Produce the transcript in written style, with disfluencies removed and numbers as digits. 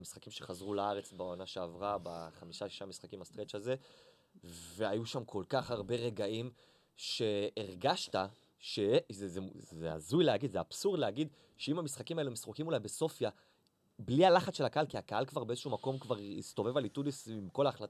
משחקים שחזרו לארץ בעונה שעברה, ב5-6 משחקים הסטרץ' הזה, והיו שם כל כך הרבה רגעים שהרגשת זה הזוי להגיד, זה אבסורד להגיד, שאם המשחקים האלה משחקים אולי בסופיה, בלי הלחץ של הקהל, כי הקהל כבר באיזשהו מקום כבר הסתובב על איטודיס עם כל ההחלטות,